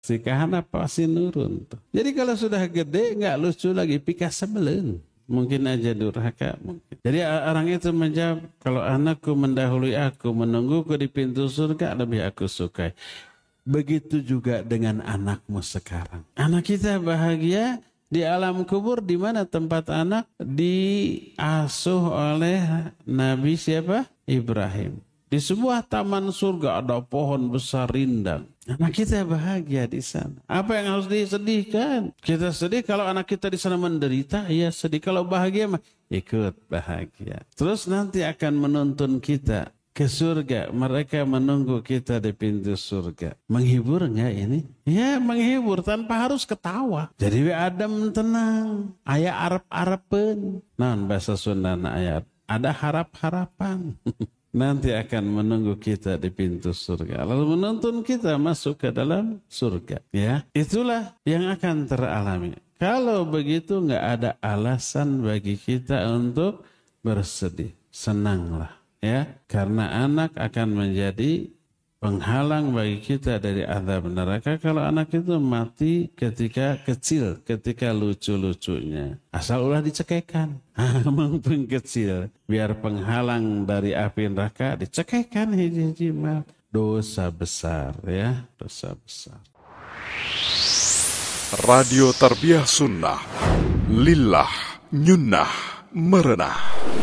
Si kahana pasti nurun tuh. Jadi kalau sudah gede nggak lucu lagi, pika sebelen. Mungkin aja durhaka mungkin. Jadi orang itu menjawab, kalau anakku mendahului aku, menungguku di pintu surga, lebih aku sukai. Begitu juga dengan anakmu sekarang. Anak kita bahagia di alam kubur, di mana tempat anak diasuh oleh Nabi siapa? Ibrahim. Di sebuah taman surga ada pohon besar rindang. Anak kita bahagia di sana. Apa yang harus disedihkan? Kita sedih kalau anak kita di sana menderita, ya sedih. Kalau bahagia, ikut bahagia. Terus nanti akan menuntun kita ke surga. Mereka menunggu kita di pintu surga. Menghibur enggak ini? Ya menghibur tanpa harus ketawa. Jadi Adam tenang. Aya arep-arepen. Nah bahasa Sunda ayat. Ada harap-harapan. Nanti akan menunggu kita di pintu surga. Lalu menuntun kita masuk ke dalam surga. Ya, itulah yang akan teralami. Kalau begitu nggak ada alasan bagi kita untuk bersedih. Senanglah. Ya, karena anak akan menjadi penghalang bagi kita dari azab neraka kalau anak itu mati ketika kecil, ketika lucu-lucunya. Asal ulah dicekekkan. Mumpung kecil, biar penghalang dari api neraka dicekekkan hiji-hiji mah. Dosa besar ya, dosa besar. Radio Tarbiyah Sunnah, lillah, nyunnah, merenah.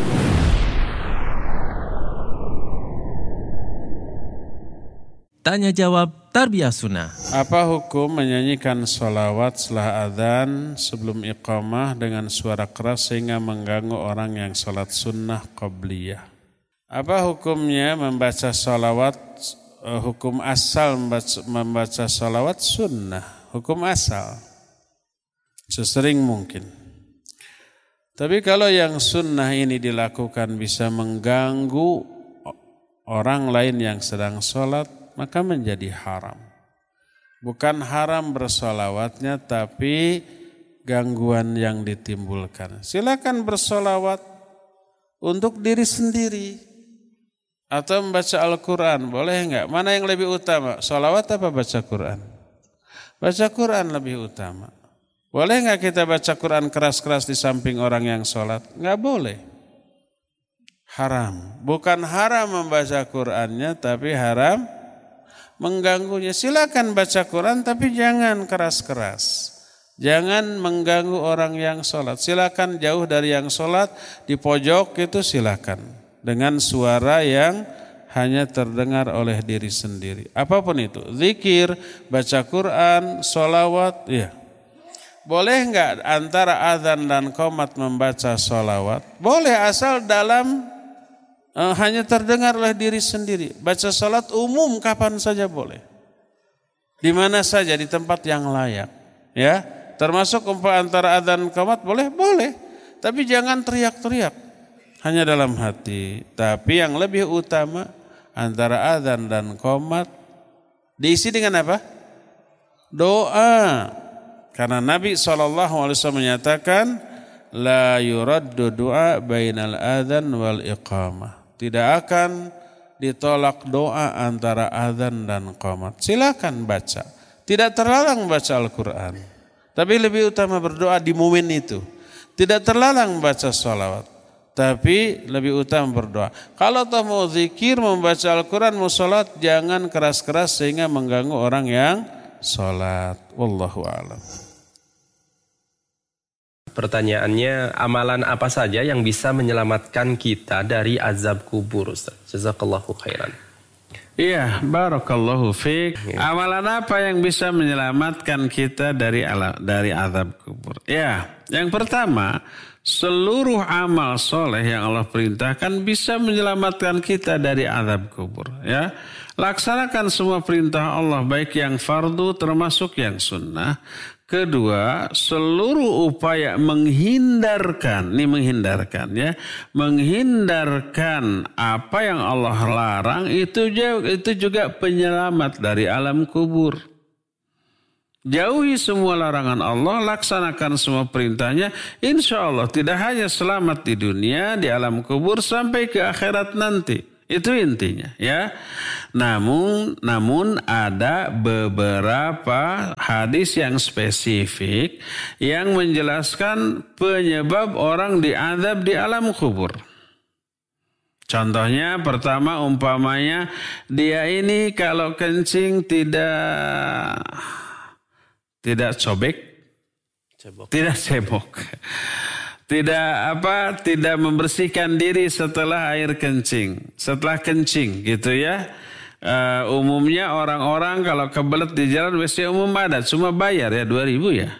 Tanya jawab Tarbiyah Sunnah. Apa hukum menyanyikan sholawat setelah adzan sebelum iqamah dengan suara keras sehingga mengganggu orang yang sholat sunnah qabliyah? Apa hukumnya membaca sholawat, hukum asal membaca sholawat sunnah, hukum asal sesering mungkin. Tapi kalau yang sunnah ini dilakukan bisa mengganggu orang lain yang sedang sholat, maka menjadi haram. Bukan haram bersolawatnya, tapi gangguan yang ditimbulkan. Silakan bersolawat untuk diri sendiri. Atau membaca Al-Quran, boleh enggak? Mana yang lebih utama? Solawat apa baca Quran? Baca Quran lebih utama. Boleh enggak kita baca Quran keras-keras di samping orang yang sholat? Enggak boleh. Haram. Bukan haram membaca Qurannya, tapi haram mengganggunya. Silakan baca Quran tapi jangan keras-keras. Jangan mengganggu orang yang sholat. Silakan jauh dari yang sholat, di pojok itu silakan. Dengan suara yang hanya terdengar oleh diri sendiri. Apapun itu. Zikir, baca Quran, sholawat, ya. Boleh enggak antara azan dan qomat membaca sholawat? Boleh asal dalam hanya terdengar oleh diri sendiri. Baca salat umum kapan saja boleh. Di mana saja, di tempat yang layak. Ya, termasuk antara adzan qomat boleh? Boleh. Tapi jangan teriak-teriak. Hanya dalam hati. Tapi yang lebih utama antara adzan dan qomat diisi dengan apa? Doa. Karena Nabi SAW menyatakan la yuraddu du'a bainal adzan wal iqamah. Tidak akan ditolak doa antara azan dan qomat. Silakan baca. Tidak terlarang baca Al-Quran. Tapi lebih utama berdoa di momen itu. Tidak terlarang baca sholawat. Tapi lebih utama berdoa. Kalau toh mau zikir, membaca Al-Quran, mau sholat, jangan keras-keras sehingga mengganggu orang yang sholat. Wallahu a'lam. Pertanyaannya, amalan apa saja yang bisa menyelamatkan kita dari azab kubur, Ustaz? Jazakallahu khairan. Iya, barakallahu fiik. Ya. Amalan apa yang bisa menyelamatkan kita dari azab kubur? Ya, yang pertama, seluruh amal soleh yang Allah perintahkan bisa menyelamatkan kita dari azab kubur. Ya, laksanakan semua perintah Allah, baik yang fardu termasuk yang sunnah. Kedua, seluruh upaya menghindarkan apa yang Allah larang itu juga penyelamat dari alam kubur. Jauhi semua larangan Allah, laksanakan semua perintahnya, insya Allah tidak hanya selamat di dunia, di alam kubur, sampai ke akhirat nanti. Itu intinya ya. Namun ada beberapa hadis yang spesifik yang menjelaskan penyebab orang diazab di alam kubur. Contohnya pertama umpamanya dia ini kalau kencing tidak cebok. Tidak tidak membersihkan diri setelah air kencing, setelah kencing gitu ya. Umumnya orang-orang kalau kebelet di jalan WC umum ada, cuma bayar ya 2.000 ya.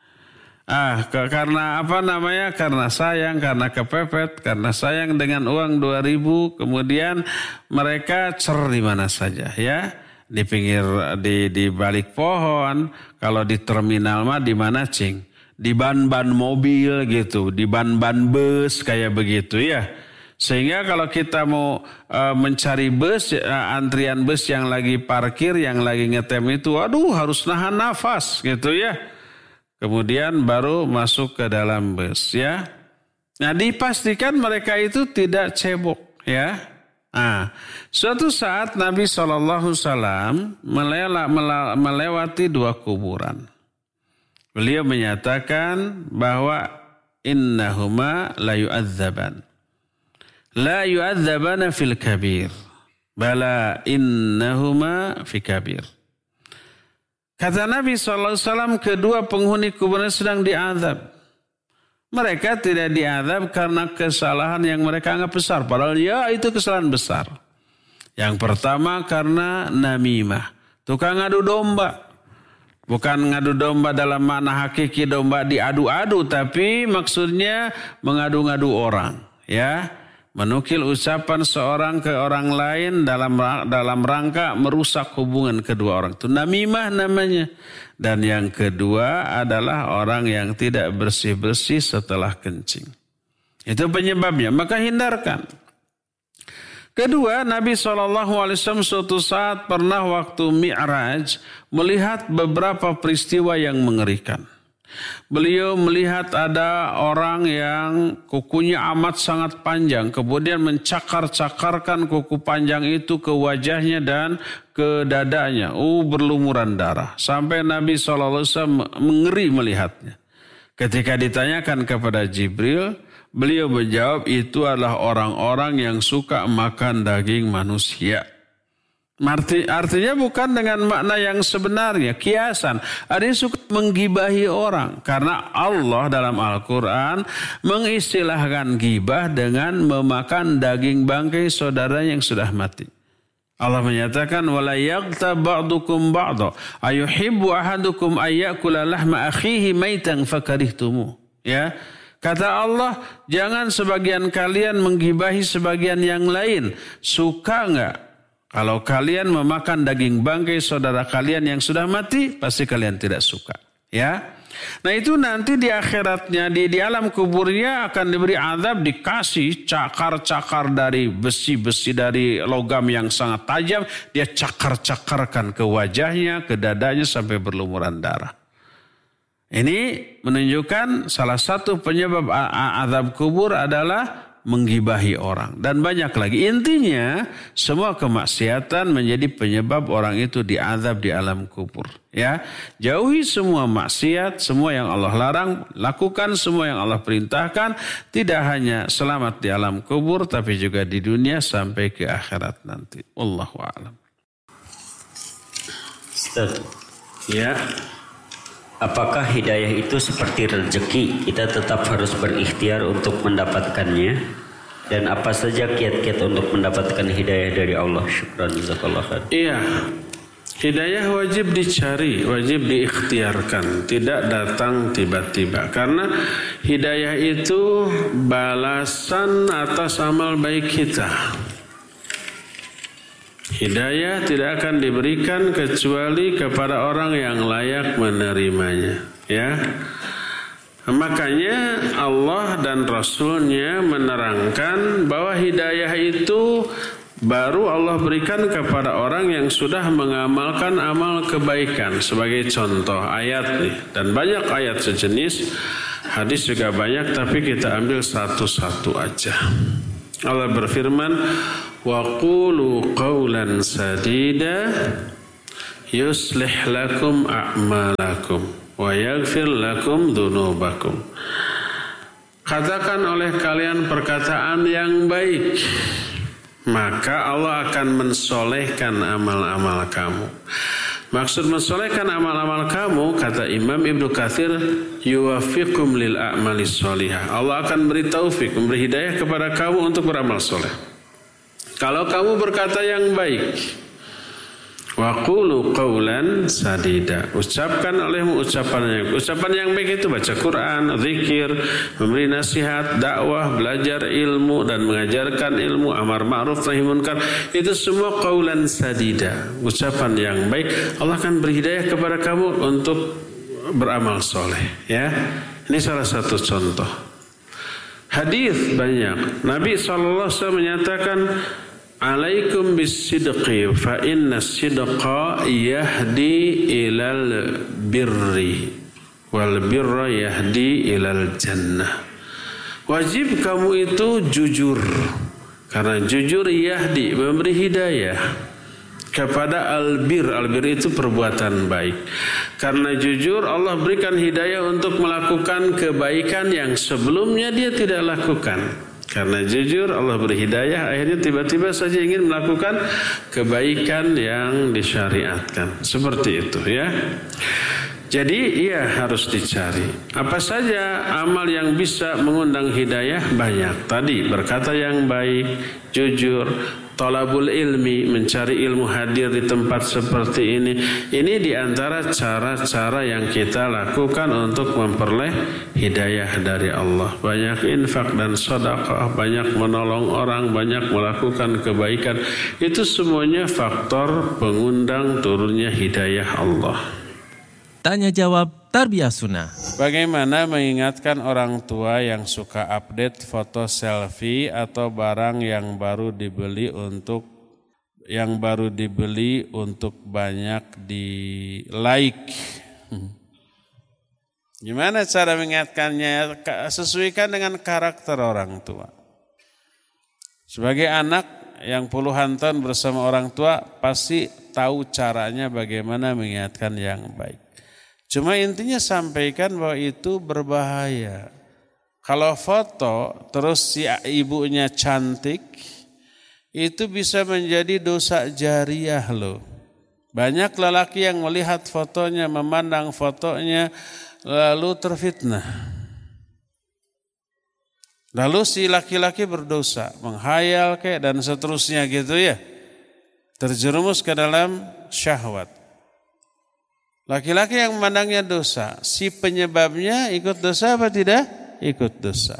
Karena karena sayang, karena kepepet, karena sayang dengan uang 2.000, kemudian mereka di mana saja ya, di pinggir di balik pohon, kalau di terminal mah di mana cing? Di ban-ban mobil gitu, di ban-ban bus kayak begitu ya. Sehingga kalau kita mau mencari bus, antrian bus yang lagi parkir, yang lagi ngetem itu, harus nahan nafas gitu ya. Kemudian baru masuk ke dalam bus ya. Nah dipastikan mereka itu tidak cebok ya. Suatu saat Nabi SAW melewati 2 kuburan. Beliau menyatakan bahwa innahuma la yu'adzaban. La yu'adzabana fil kabir. Bala innahuma fi kabir. Kata Nabi SAW, kedua penghuni kuburan sedang diazab. Mereka tidak diazab karena kesalahan yang mereka anggap besar. Padahal ya itu kesalahan besar. Yang pertama karena namimah. Tukang adu domba. Bukan ngadu domba dalam makna hakiki domba diadu-adu, tapi maksudnya mengadu-ngadu orang, ya. Menukil ucapan seorang ke orang lain dalam rangka merusak hubungan kedua orang. Itu namimah namanya. Dan yang kedua adalah orang yang tidak bersih-bersih setelah kencing. Itu penyebabnya, maka hindarkan. Kedua, Nabi SAW suatu saat pernah waktu Mi'raj melihat beberapa peristiwa yang mengerikan. Beliau melihat ada orang yang kukunya amat sangat panjang, kemudian mencakar-cakarkan kuku panjang itu ke wajahnya dan ke dadanya. Berlumuran darah. Sampai Nabi SAW mengeri melihatnya. Ketika ditanyakan kepada Jibril, beliau menjawab itu adalah orang-orang yang suka makan daging manusia. Artinya bukan dengan makna yang sebenarnya, kiasan. Ada yang suka menggibahi orang. Karena Allah dalam Al-Quran mengistilahkan gibah dengan memakan daging bangkai saudara yang sudah mati. Allah menyatakan wala yaghtab ba'dukum ba'dha ayuhibbu ahadukum ayyakula lahma akhihi maitan fakarihtumu. Ya. Kata Allah, jangan sebagian kalian menggibahi sebagian yang lain. Suka enggak kalau kalian memakan daging bangkai saudara kalian yang sudah mati? Pasti kalian tidak suka. Ya. Nah itu nanti di akhiratnya, di alam kuburnya akan diberi azab, dikasih cakar-cakar dari besi-besi dari logam yang sangat tajam. Dia cakar-cakarkan ke wajahnya, ke dadanya sampai berlumuran darah. Ini menunjukkan salah satu penyebab azab kubur adalah menggibahi orang. Dan banyak lagi. Intinya semua kemaksiatan menjadi penyebab orang itu diazab di alam kubur. Ya, jauhi semua maksiat, semua yang Allah larang, lakukan semua yang Allah perintahkan. Tidak hanya selamat di alam kubur, tapi juga di dunia sampai ke akhirat nanti. Wallahu a'lam. Ustaz. Ya. Apakah hidayah itu seperti rezeki? Kita tetap harus berikhtiar untuk mendapatkannya. Dan apa saja kiat-kiat untuk mendapatkan hidayah dari Allah? Syukran, jazakallah khair. Iya. Hidayah wajib dicari, wajib diikhtiarkan. Tidak datang tiba-tiba. Karena hidayah itu balasan atas amal baik kita. Hidayah tidak akan diberikan kecuali kepada orang yang layak menerimanya. Ya, makanya Allah dan Rasulnya menerangkan bahwa hidayah itu baru Allah berikan kepada orang yang sudah mengamalkan amal kebaikan. Sebagai contoh ayat nih, dan banyak ayat sejenis, hadis juga banyak, tapi kita ambil satu-satu aja. Allah berfirman, wa qulu qawlan sadida yuslih lakum a'malakum wa yaghfir lakum dzunubakum. Katakan oleh kalian perkataan yang baik, maka Allah akan mensolehkan amal-amal kamu. Maksud mensolehkan amal-amal kamu, kata Imam Ibnu Katsir, yuwaffiqum lil a'malis sholihah. Allah akan beri taufik, memberi hidayah kepada kamu untuk beramal soleh. Kalau kamu berkata yang baik, wa qulu qawlan sadida, ucapkan olehmu ucapan yang baik itu baca Quran, zikir, memberi nasihat, dakwah, belajar ilmu dan mengajarkan ilmu, amar ma'ruf nahi munkar, itu semua qawlan sadida, ucapan yang baik. Allah akan beri hidayah kepada kamu untuk beramal soleh, ya. Ini salah satu contoh. Hadis banyak. Nabi SAW menyatakan, alaikum bisidqi fa inna sidqa yahdi ilal birri wal birra yahdi ilal jannah. Wajib kamu itu jujur, karena jujur yahdi, memberi hidayah kepada albir. Albir itu perbuatan baik. Karena jujur Allah berikan hidayah untuk melakukan kebaikan yang sebelumnya dia tidak lakukan. Karena jujur Allah beri hidayah, akhirnya tiba-tiba saja ingin melakukan kebaikan yang disyariatkan. Seperti itu, ya. Jadi ia harus dicari. Apa saja amal yang bisa mengundang hidayah? Banyak. Tadi berkata yang baik, jujur, talabul ilmi, mencari ilmu, hadir di tempat seperti ini. Ini diantara cara-cara yang kita lakukan untuk memperoleh hidayah dari Allah. Banyak infak dan sedekah, banyak menolong orang, banyak melakukan kebaikan. Itu semuanya faktor pengundang turunnya hidayah Allah. Tanya jawab Tarbiyah Sunnah. Bagaimana mengingatkan orang tua yang suka update foto selfie atau barang yang baru dibeli untuk banyak di like? Gimana cara mengingatkannya? Sesuaikan dengan karakter orang tua. Sebagai anak yang puluhan tahun bersama orang tua, pasti tahu caranya bagaimana mengingatkan yang baik. Cuma intinya sampaikan bahwa itu berbahaya. Kalau foto terus si ibunya cantik, itu bisa menjadi dosa jariah loh. Banyak lelaki yang melihat fotonya, memandang fotonya, lalu terfitnah. Lalu si laki-laki berdosa, menghayal kayak dan seterusnya gitu ya. Terjerumus ke dalam syahwat. Laki-laki yang memandangnya dosa, si penyebabnya ikut dosa apa tidak? Ikut dosa.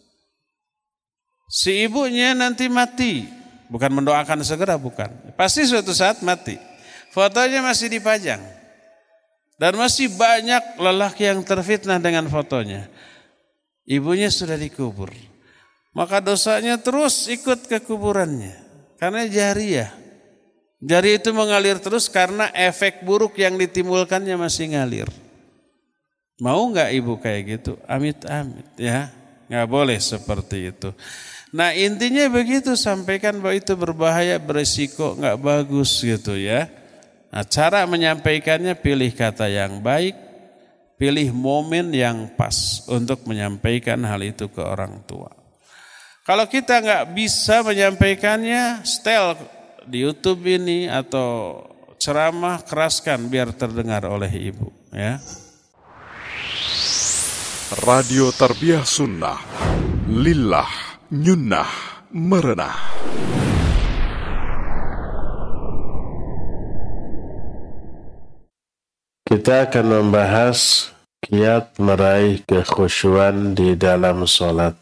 Si ibunya nanti mati, bukan mendoakan segera, bukan. Pasti suatu saat mati. Fotonya masih dipajang. Dan masih banyak lelaki yang terfitnah dengan fotonya. Ibunya sudah dikubur. Maka dosanya terus ikut ke kuburannya. Karena jariah. Jari itu mengalir terus karena efek buruk yang ditimbulkannya masih ngalir. Mau nggak ibu kayak gitu? Amit-amit ya, nggak boleh seperti itu. Nah intinya begitu, sampaikan bahwa itu berbahaya, beresiko, nggak bagus gitu ya. Nah cara menyampaikannya, pilih kata yang baik, pilih momen yang pas untuk menyampaikan hal itu ke orang tua. Kalau kita nggak bisa menyampaikannya, setel di YouTube ini atau ceramah, keraskan biar terdengar oleh ibu ya. Radio Tarbiyah Sunnah, lillah, nyunnah, merenah. Kita akan membahas kiat meraih kekhusyuan di dalam sholat.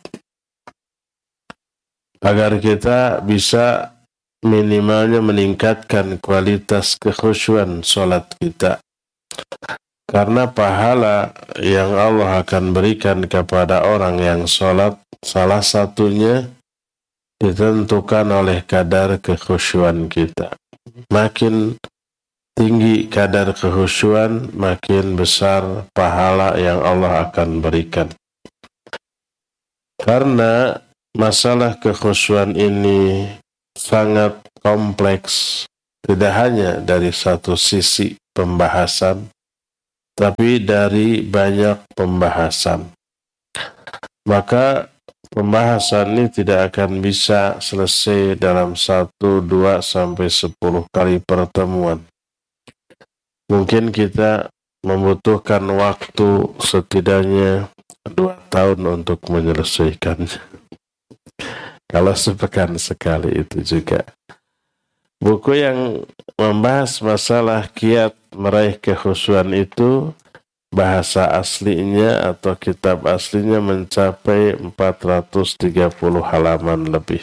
Agar kita bisa minimalnya meningkatkan kualitas kekhusyuan sholat kita. Karena pahala yang Allah akan berikan kepada orang yang sholat, salah satunya ditentukan oleh kadar kekhusyuan kita. Makin tinggi kadar kekhusyuan, makin besar pahala yang Allah akan berikan. Karena masalah kekhusyuan ini sangat kompleks, tidak hanya dari satu sisi pembahasan, tapi dari banyak pembahasan. Maka pembahasan ini tidak akan bisa selesai dalam 1, 2, sampai 10 kali pertemuan. Mungkin kita membutuhkan waktu setidaknya 2 tahun untuk menyelesaikannya. Kalau sepekan sekali itu juga. Buku yang membahas masalah kiat meraih kekhusyuan itu, bahasa aslinya atau kitab aslinya mencapai 430 halaman lebih.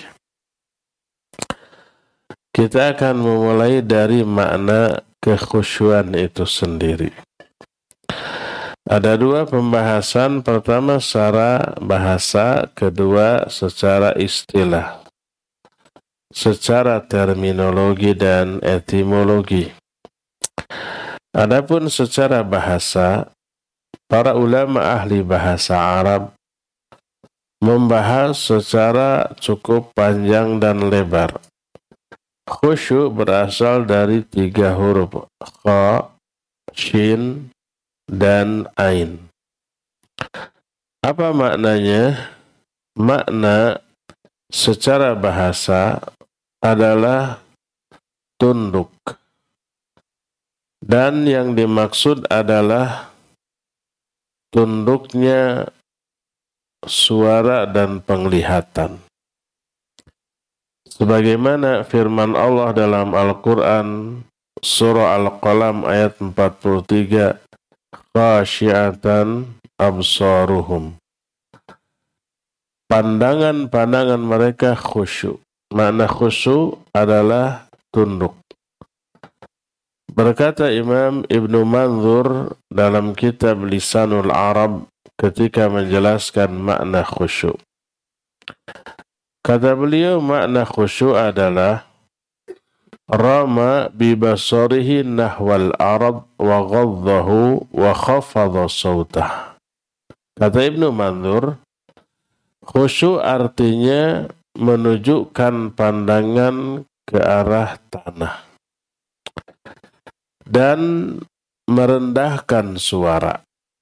Kita akan memulai dari makna kekhusyuan itu sendiri. Ada 2 pembahasan, pertama secara bahasa, kedua secara istilah, secara terminologi dan etimologi. Adapun secara bahasa, para ulama ahli bahasa Arab membahas secara cukup panjang dan lebar. Khusyuk berasal dari 3 huruf, kha, shin, dan ain. Apa maknanya? Makna secara bahasa adalah tunduk. Dan yang dimaksud adalah tunduknya suara dan penglihatan. Sebagaimana firman Allah dalam Al-Quran, surah Al-Qalam ayat 43, khasyiatan absaruhum. Pandangan-pandangan mereka khusyuk. Makna khusyuk adalah tunduk. Berkata Imam Ibnu Manzur dalam kitab Lisanul Arab ketika menjelaskan makna khusyuk. Kata beliau, makna khusyuk adalah rama bibasarihi nahwal arad wa ghaddahu wa khafadha sawtah. Kata Ibnu Manzur, khusyuk artinya menunjukkan pandangan ke arah tanah dan merendahkan suara.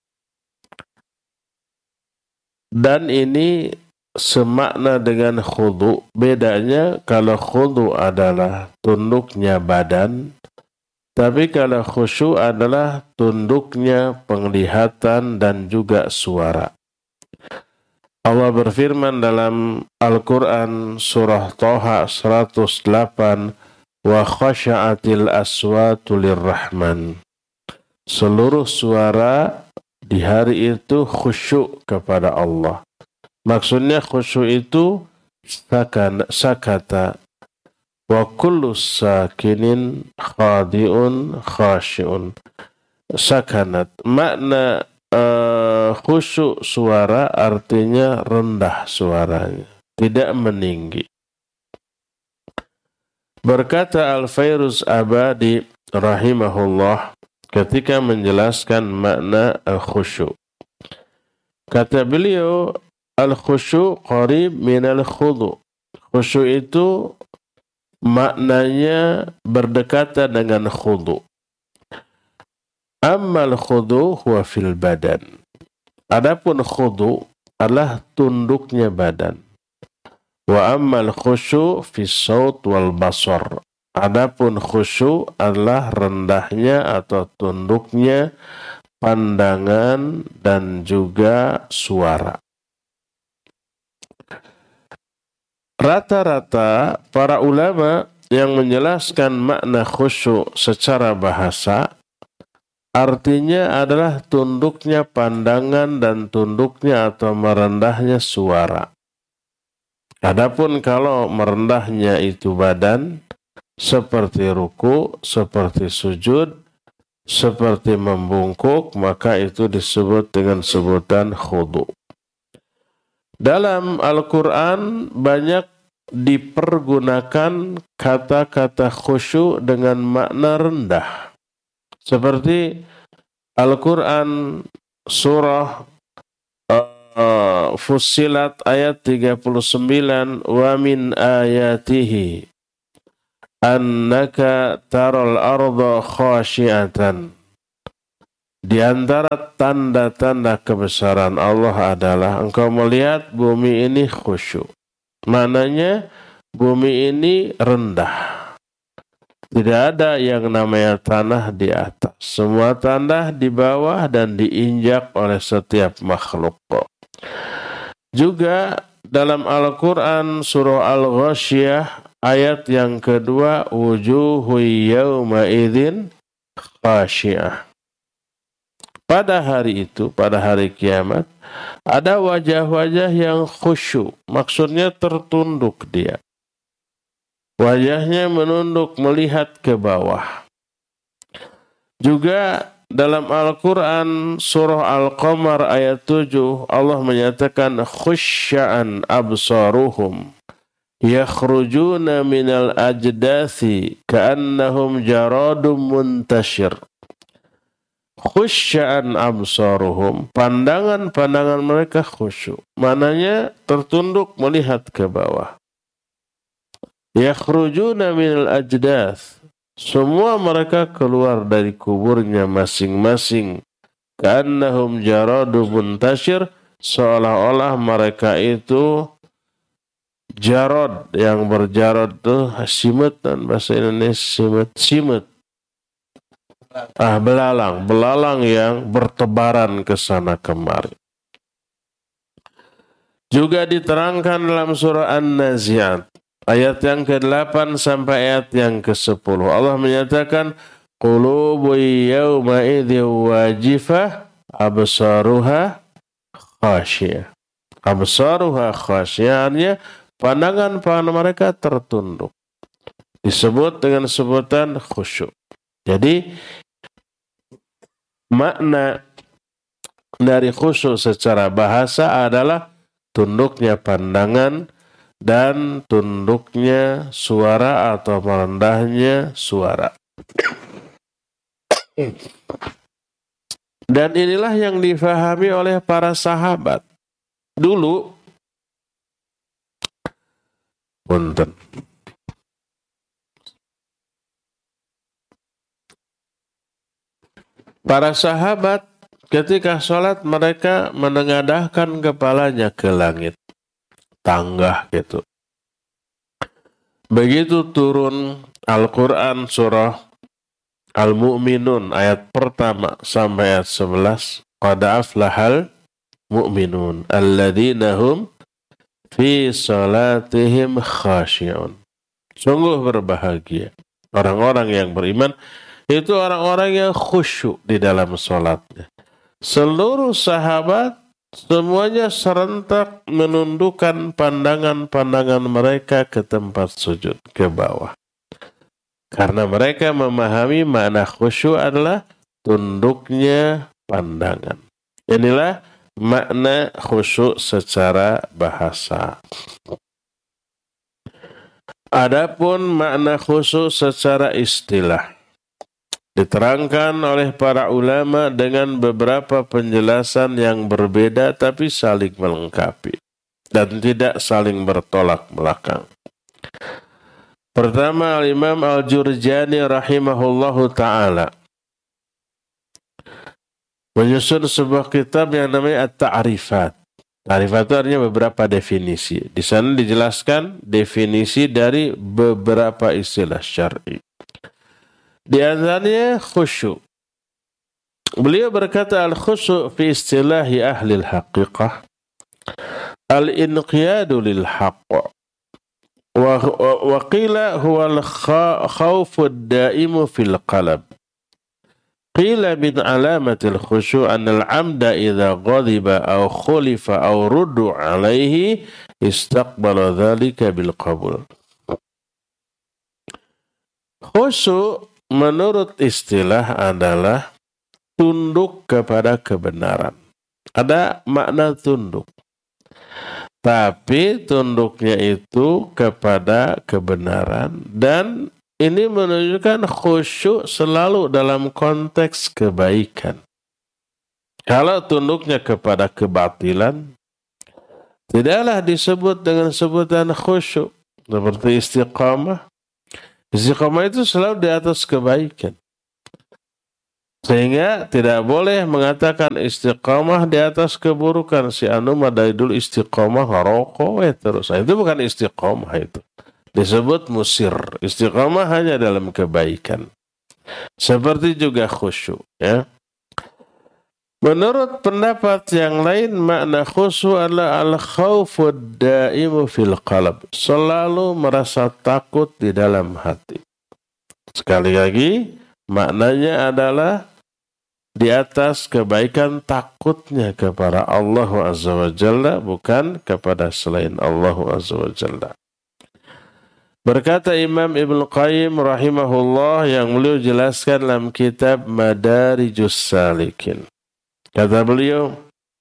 Dan ini semakna dengan khudu. Bedanya kalau khudu adalah tunduknya badan, tapi kalau khusyuk adalah tunduknya penglihatan dan juga suara. Allah berfirman dalam Al-Quran surah Thaha 108, wa khasha'atil aswatu lirrahman. Seluruh suara di hari itu khusyuk kepada Allah. Maksudnya khusyuk itu sakata wa kullu sakinin khadi'un khashi'un. Sakanat, makna khusyuk suara artinya rendah suaranya, tidak meninggi. Berkata Al-Fairuz Abadi rahimahullah ketika menjelaskan makna khusyuk. Kata beliau, al-khusyuk qarib minal khudu. Khusyuk itu maknanya berdekatan dengan khudu. Ammal khudu huwa fil badan. Adapun khudu adalah tunduknya badan. Wa ammal khusyuk fis saut wal basar. Adapun khusyuk adalah rendahnya atau tunduknya pandangan dan juga suara. Rata-rata para ulama yang menjelaskan makna khusyuk secara bahasa, artinya adalah tunduknya pandangan dan tunduknya atau merendahnya suara. Adapun kalau merendahnya itu badan, seperti ruku, seperti sujud, seperti membungkuk, maka itu disebut dengan sebutan khudu. Dalam Al-Quran banyak dipergunakan kata-kata khusyuk dengan makna rendah. Seperti Al-Quran surah Fussilat ayat 39, wa min ayatihi annaka taral arda khashi'atan. Di antara tanda-tanda kebesaran Allah adalah engkau melihat bumi ini khusyuk. Maknanya bumi ini rendah. Tidak ada yang namanya tanah di atas. Semua tanah di bawah dan diinjak oleh setiap makhluk. Juga dalam Al-Quran surah Al-Ghasyiyah ayat yang kedua, wujuhu yawma idzin khasyi'ah. Pada hari itu, pada hari kiamat, ada wajah-wajah yang khusyuk. Maksudnya tertunduk dia. Wajahnya menunduk melihat ke bawah. Juga dalam Al-Quran surah Al-Qamar ayat 7 Allah menyatakan khusya'an absaruhum yakhrujuna minal ajdathi ka'annahum jaradum muntashir. Khusya'an absaruhum, pandangan-pandangan mereka khusyuk. Mananya tertunduk melihat ke bawah. Yakhrujuna minal ajdath, semua mereka keluar dari kuburnya masing-masing. Ka'annahum jaradu muntashir, seolah-olah mereka itu jarod, yang berjarod itu simut, dan bahasa Indonesia simut. Belalang yang bertebaran ke sana kemari. Juga diterangkan dalam surah An-Nazi'at ayat yang ke-8 sampai ayat yang ke-10. Allah menyatakan qulubu yawma idzi wajifah absaruha khasyiyah. Absaruha khasyiyah, pandangan mereka tertunduk. Disebut dengan sebutan khusyuk. Jadi makna dari khusyuk secara bahasa adalah tunduknya pandangan dan tunduknya suara atau merendahnya suara. Dan inilah yang difahami oleh para sahabat. Dulu, punten. Para sahabat ketika sholat mereka menengadahkan kepalanya ke langit. Tanggah gitu. Begitu turun Al-Quran surah Al-Mu'minun ayat pertama sampai ayat 11. Qad aflahal mu'minun alladzina hum fi salatihim khasyi'un. Sungguh berbahagia orang-orang yang beriman, itu orang-orang yang khusyuk di dalam salatnya. Seluruh sahabat semuanya serentak menundukkan pandangan-pandangan mereka ke tempat sujud, ke bawah. Karena mereka memahami makna khusyuk adalah tunduknya pandangan. Inilah makna khusyuk secara bahasa. Adapun makna khusyuk secara istilah diterangkan oleh para ulama dengan beberapa penjelasan yang berbeda tapi saling melengkapi dan tidak saling bertolak belakang. Pertama, Imam Al-Jurjani rahimahullahu ta'ala menyusun sebuah kitab yang namanya At-Ta'rifat. Ta'rifat itu artinya beberapa definisi. Di sana dijelaskan definisi dari beberapa istilah syar'i. Di antaranya khusyuk. Beliau berkata al-khusyuk fi istilahi ahli al-haqiqah al-inqiyadu lil-haqq wa qila huwa al-khawfu ad-da'imu fil qalb. Qila min alamati al-khusyuk an al-'amda idha ghadiba aw khulifa aw ruddu alaihi istaqbala dhalika bil qabul. Khusyuk menurut istilah adalah tunduk kepada kebenaran. Ada makna tunduk. Tapi tunduknya itu kepada kebenaran. Dan ini menunjukkan khusyuk selalu dalam konteks kebaikan. Kalau tunduknya kepada kebatilan, tidaklah disebut dengan sebutan khusyuk. Seperti istiqamah. Istiqamah itu selalu di atas kebaikan. Sehingga tidak boleh mengatakan istiqamah di atas keburukan. Si anu mah dari dulu istiqamah ngerokok terus. Nah, itu bukan istiqamah itu. Disebut musir. Istiqamah hanya dalam kebaikan. Seperti juga khusyuk, ya. Menurut pendapat yang lain, makna khusyuk adalah al-khawfud daimu fil qalb. Selalu merasa takut di dalam hati. Sekali lagi, maknanya adalah di atas kebaikan takutnya kepada Allah Azza wa Jalla, bukan kepada selain Allah Azza wa Jalla. Berkata Imam Ibnu Qayyim rahimahullah yang beliau jelaskan dalam kitab Madarijus Salikin. Kata beliau,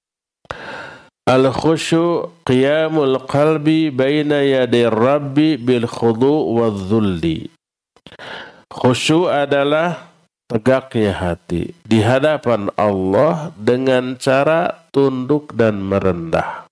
al-khusyu' qiyamul qalbi baina yaday rabbi bil khudu' wal dhulli. Khusyu' adalah tegaknya hati di hadapan Allah dengan cara tunduk dan merendah.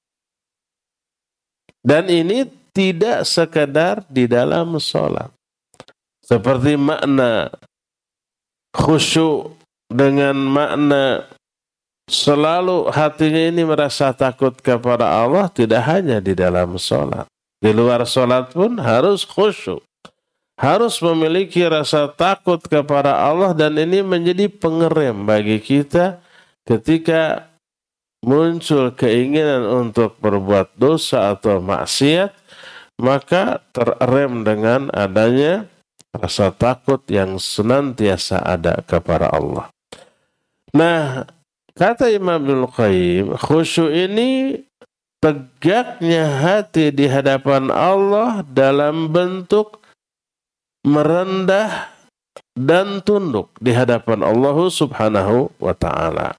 Dan ini tidak sekadar di dalam sholat. Seperti makna khusyuk dengan makna selalu hatinya ini merasa takut kepada Allah, tidak hanya di dalam sholat. Di luar sholat pun harus khusyuk. Harus memiliki rasa takut kepada Allah, dan ini menjadi pengerem bagi kita ketika muncul keinginan untuk berbuat dosa atau maksiat, maka terrem dengan adanya rasa takut yang senantiasa ada kepada Allah. Nah, kata Imam Ibnu Qayyim, khusyuk ini tegaknya hati di hadapan Allah dalam bentuk merendah dan tunduk di hadapan Allah Subhanahu wa ta'ala.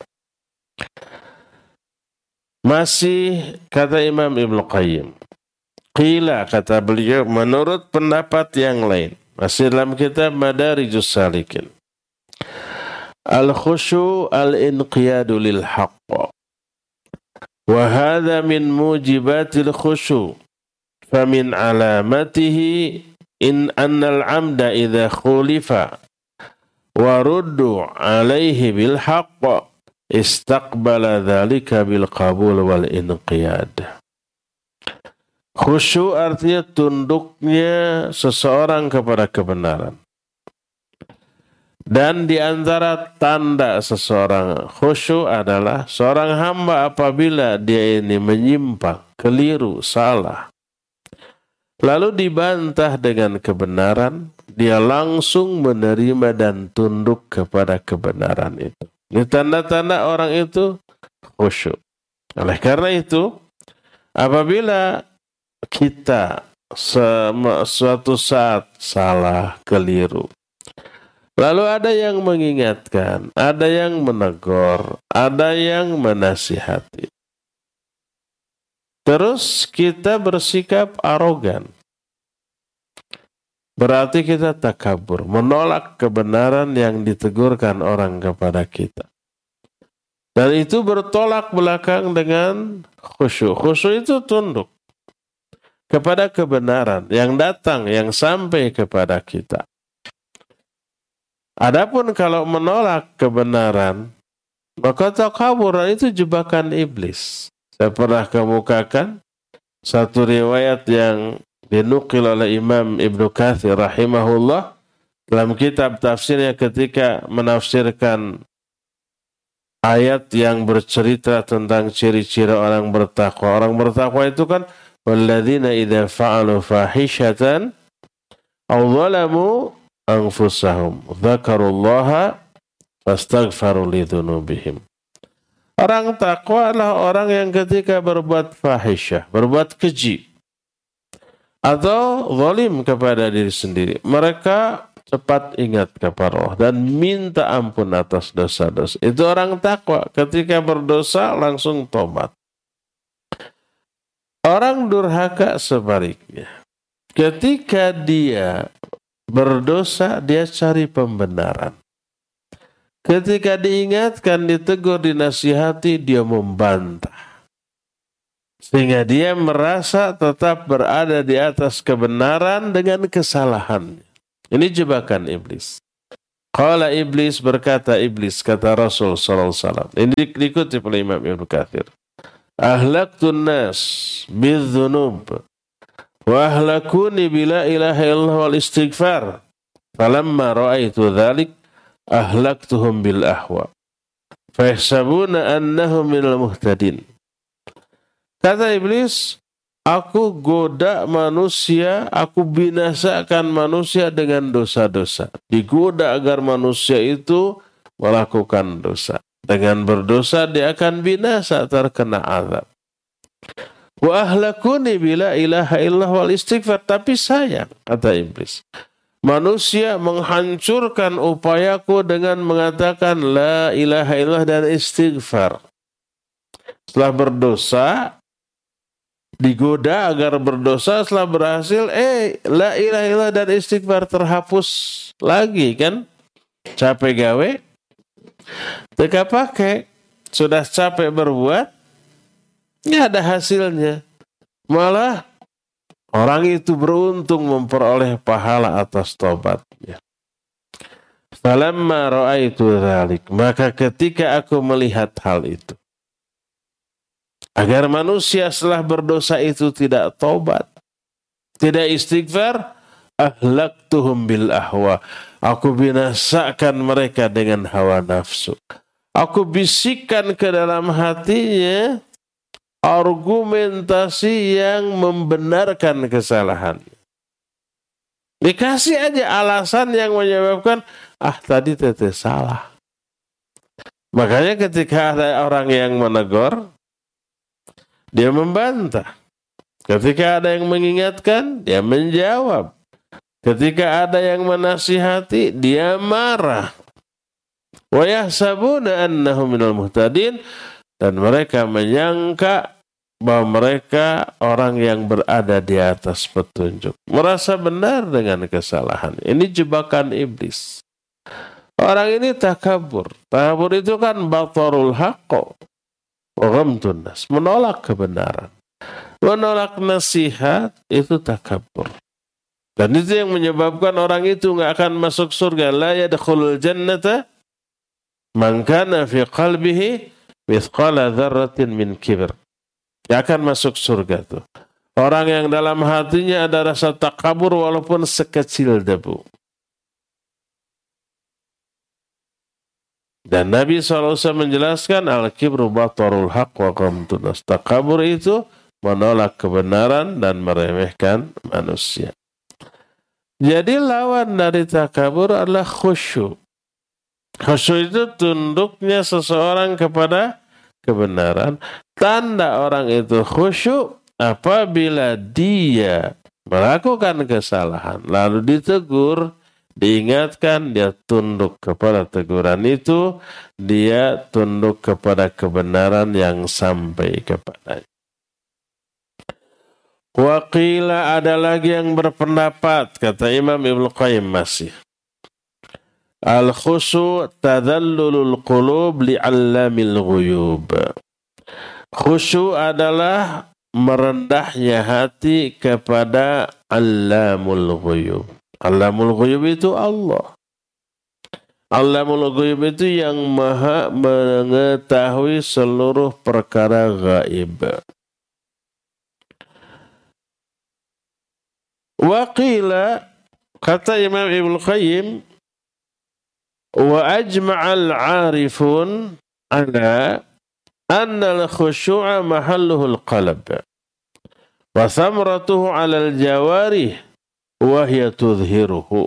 Masih kata Imam Ibnu Qayyim, qila, kata beliau, menurut pendapat yang lain, masih dalam kitab Madarijus Salikin, al-khusyu' al-inqiyadu lil haqq. Wa hadha min mujibatil khusyu'. Famin alamatihi in annal amda idha khulifa wa ruddu alaihi bil haqq istaqbala dhalika bil qabul wal inqiyad. Khusyu' artinya tunduknya seseorang kepada kebenaran. Dan di antara tanda seseorang khusyuk adalah seorang hamba apabila dia ini menyimpang, keliru, salah, lalu dibantah dengan kebenaran, dia langsung menerima dan tunduk kepada kebenaran itu. Ini tanda-tanda orang itu khusyuk. Oleh karena itu, apabila kita suatu saat salah, keliru, lalu ada yang mengingatkan, ada yang menegur, ada yang menasihati, terus kita bersikap arogan, berarti kita takabur, menolak kebenaran yang ditegurkan orang kepada kita. Dan itu bertolak belakang dengan khusyuk. Khusyuk itu tunduk kepada kebenaran yang datang, yang sampai kepada kita. Adapun kalau menolak kebenaran, maka takaburan itu jebakan iblis. Saya pernah kemukakan satu riwayat yang dinukil oleh Imam Ibnu Katsir rahimahullah dalam kitab tafsirnya ketika menafsirkan ayat yang bercerita tentang ciri-ciri orang bertakwa. Orang bertakwa itu kan walladzina idza fa'alu fahishatan aw zalamu anfusahum dzakarullaha fastaghfaru lidzunubihim. Orang takwa adalah orang yang ketika berbuat fahisyah, berbuat keji atau zalim kepada diri sendiri, mereka cepat ingat kepada Allah dan minta ampun atas dosa-dosa. Itu orang takwa, ketika berdosa langsung tobat. Orang durhaka sebaliknya, ketika dia berdosa, dia cari pembenaran. Ketika diingatkan, ditegur, dinasihati, dia membantah. Sehingga dia merasa tetap berada di atas kebenaran dengan kesalahannya. Ini jebakan iblis. Qala iblis, berkata iblis, kata Rasul sallallahu alaihi wasallam. Ini dikutip oleh Imam Ibnu Katsir. Ahlaktun nas bidzunub wa ahlakuni bila ilaha illallah wal istighfar. Falamma ra'aitu dzalik ahlaktuhum bil ahwa. Fa yahsabuna annahum minal muhtadin. Kata iblis, aku goda manusia, aku binasakan manusia dengan dosa-dosa. Digoda agar manusia itu melakukan dosa. Dengan berdosa dia akan binasa, terkena azab. Wa ahlakuni bila ilaha illallah wal istighfar. Tapi sayang, kata iblis, manusia menghancurkan upayaku dengan mengatakan la ilaha illallah dan istighfar. Setelah berdosa, digoda agar berdosa, setelah berhasil la ilaha illallah dan istighfar terhapus lagi kan. Capek gawe teka pakai, sudah capek berbuat nggak ada hasilnya, malah orang itu beruntung memperoleh pahala atas tobatnya. Falamma ra'aitu dzalik, maka ketika aku melihat hal itu, agar manusia setelah berdosa itu tidak tobat, tidak istighfar, ahlaktuhum bil ahwa. Aku binasakan mereka dengan hawa nafsu. Aku bisikkan ke dalam hatinya argumentasi yang membenarkan kesalahan. Dikasih aja alasan yang menyebabkan, tadi tete salah. Makanya ketika ada orang yang menegur, dia membantah. Ketika ada yang mengingatkan, dia menjawab. Ketika ada yang menasihati, dia marah. Wa yahsabuna annahum minal muhtadin, dan mereka menyangka bahwa mereka orang yang berada di atas petunjuk. Merasa benar dengan kesalahan. Ini jebakan iblis. Orang ini takabur. Takabur itu kan batarul haqqo wa ghamtun nas, menolak kebenaran. Menolak nasihat itu takabur. Dan itu yang menyebabkan orang itu nggak akan masuk surga. La yadkhulul jannata man kana fi qalbihi mithqala dzarratin min kibr. Dia akan masuk surga tuh orang yang dalam hatinya ada rasa takabur walaupun sekecil debu. Dan Nabi SAW menjelaskan al-kibru batarul haq wa ghamtun nas. Takabur itu menolak kebenaran dan meremehkan manusia. Jadi lawan dari takabur adalah khusyuk. Khusyuk itu tunduknya seseorang kepada kebenaran. Tanda orang itu khusyuk apabila dia melakukan kesalahan, lalu ditegur, diingatkan, dia tunduk kepada teguran itu, dia tunduk kepada kebenaran yang sampai kepadanya. Waqila, ada lagi yang berpendapat, kata Imam Ibnu Qayyim masih, al-khusyu' tadallulul qulub li'allamil ghuyub. Khusyu' adalah merendahnya hati kepada allamul ghuyub. Allamul ghuyub itu Allah. Allamul ghuyub itu yang maha mengetahui seluruh perkara gaib. Waqila, kata Imam Ibnu Qayyim, wa ajma'al 'arifun ala anna al-khushu'a mahalluhu al-qalb wa thamratuhu 'ala al-jawarih wa hiya tudhiruhu.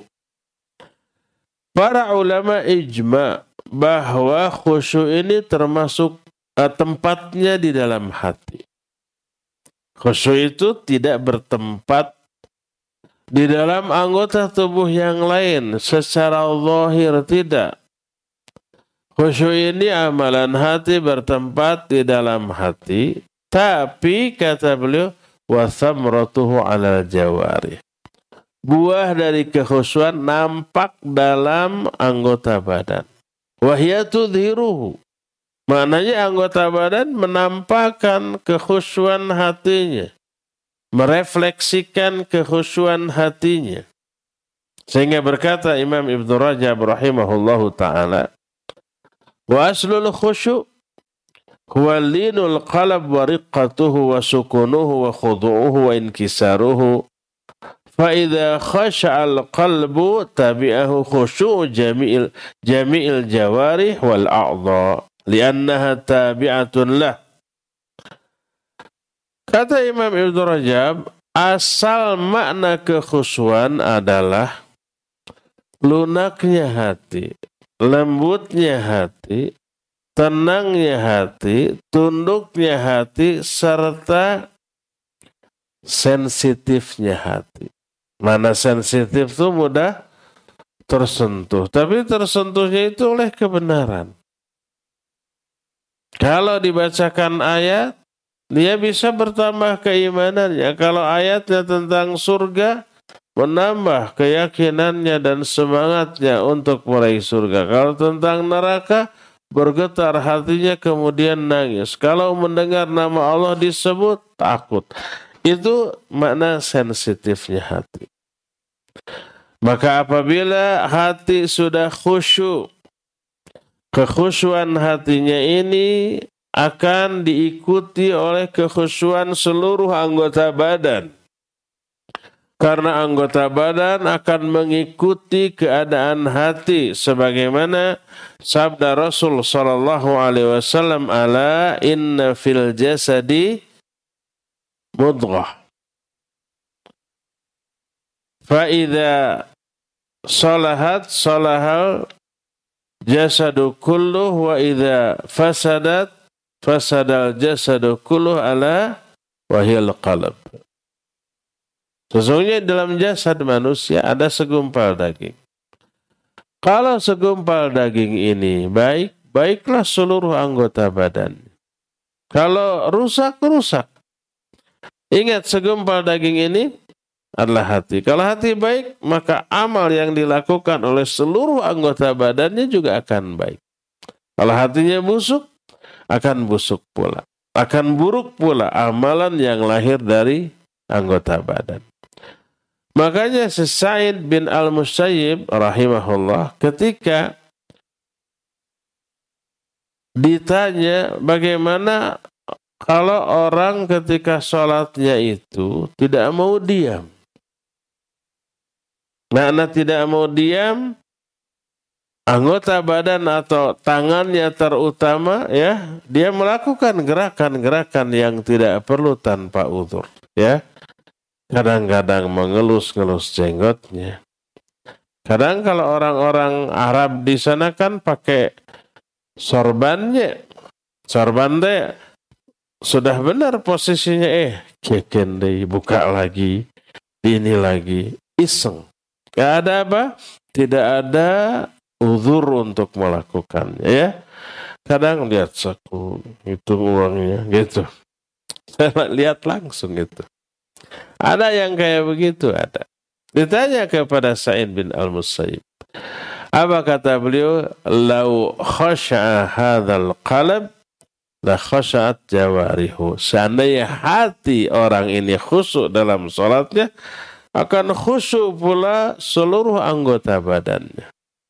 Para ulama ijma' bahwa khusyuk ini termasuk tempatnya di dalam hati. Khusyuk itu tidak bertempat di dalam anggota tubuh yang lain secara zahir, tidak. Khusyuk ini amalan hati, bertempat di dalam hati, tapi kata beliau wa thamratuhu 'alal jawarih. Buah dari kekhusyuan nampak dalam anggota badan. Wa hiya tudhiruhu. Maknanya anggota badan menampakkan kekhusyuan hatinya, merefleksikan kekhusyuan hatinya. Sehingga berkata Imam Ibnu Rajab rahimahullahu ta'ala, wa aslul khusyu' huwa linul qalb wa riqqatuhu wa sukunuhu wa khudu'uhu wa inkisaruhu. Fa idza khasha'al qalbu tabi'ahu khusyu' jami'il jawarih wal a'dha li'annaha tabi'atun lah. Kata Imam Ibnu Rajab, asal makna kekhusyuan adalah lunaknya hati, lembutnya hati, tenangnya hati, tunduknya hati, serta sensitifnya hati. Mana sensitif itu mudah tersentuh, tapi tersentuhnya itu oleh kebenaran. Kalau dibacakan ayat, dia bisa bertambah keimanannya. Kalau ayatnya tentang surga, menambah keyakinannya dan semangatnya untuk meraih surga. Kalau tentang neraka, bergetar hatinya kemudian nangis. Kalau mendengar nama Allah disebut, takut. Itu makna sensitifnya hati. Maka apabila hati sudah khusyuk, kekhusyuan hatinya ini akan diikuti oleh kekhusyuan seluruh anggota badan. Karena anggota badan akan mengikuti keadaan hati, sebagaimana sabda Rasul sallallahu alaihi wasallam, ala inna fil jasadi mudghah fa idza salahat salahal jasadu kulluh wa idza fasadat fasadal jasadu kulluh ala wahiyal qalb. Sesungguhnya dalam jasad manusia ada segumpal daging. Kalau segumpal daging ini baik, baiklah seluruh anggota badan. Kalau rusak, rusak. Ingat, segumpal daging ini adalah hati. Kalau hati baik, maka amal yang dilakukan oleh seluruh anggota badannya juga akan baik. Kalau hatinya busuk, akan busuk pula. Akan buruk pula amalan yang lahir dari anggota badan. Makanya Sa'id bin Al-Musayyib rahimahullah ketika ditanya bagaimana kalau orang ketika sholatnya itu tidak mau diam. Makna tidak mau diam, anggota badan atau tangannya terutama ya, dia melakukan gerakan-gerakan yang tidak perlu tanpa uzur ya. Kadang-kadang mengelus-ngelus jenggotnya. Kadang kalau orang-orang Arab di sana kan pakai sorbannya. Sorban deh sudah benar posisinya, keken deh, buka lagi, ini lagi, iseng. Gak ada apa? Tidak ada uzur untuk melakukannya ya. Kadang lihat saku, hitung uangnya gitu. Saya lihat langsung gitu. Ada yang kayak begitu, ada. Ditanya kepada Sa'id bin Al-Musayyib, apa kata beliau? Lau khasha'a hadzal qalb la khasha'at jawarihu. Seandainya hati orang ini khusyuk dalam salatnya, akan khusyuk pula seluruh anggota badannya.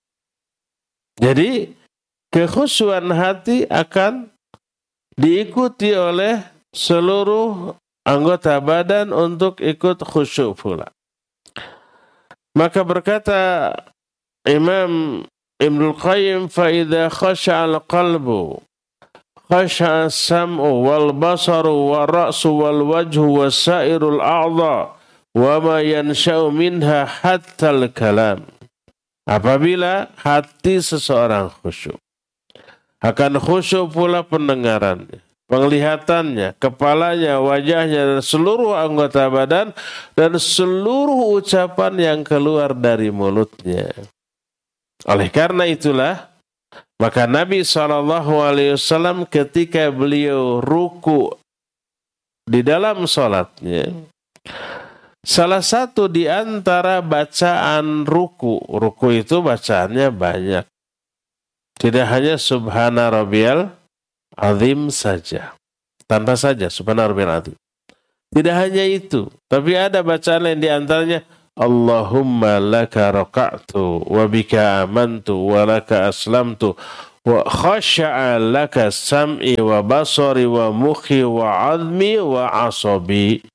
Jadi kekhusyuan hati akan diikuti oleh seluruh anggota badan untuk ikut khusyuk pula. Maka berkata Imam Ibnul Qayyim, fa idza khasha'al qalbu khasha'a as-sam'u wal basaru wal ra'su wal wajhu wasairul a'dha wa ma yansha'u minha hatta al-kalam. Apabila hati seseorang khusyuk, akan khusyuk pula pendengarannya, penglihatannya, kepalanya, wajahnya, dan seluruh anggota badan, dan seluruh ucapan yang keluar dari mulutnya. Oleh karena itulah, maka Nabi SAW ketika beliau ruku di dalam salatnya, salah satu di antara bacaan ruku itu bacaannya banyak. Tidak hanya Subhana Rabbiyal azim saja. Tanpa saja, subhana rabbiyal azim. Tidak hanya itu, tapi ada bacaan lain di antaranya Allahumma laka raka'tu wa bika amantu wa laka aslamtu wa khasha'a laka sam'i wa basari wa mukhi wa azmi wa asabi.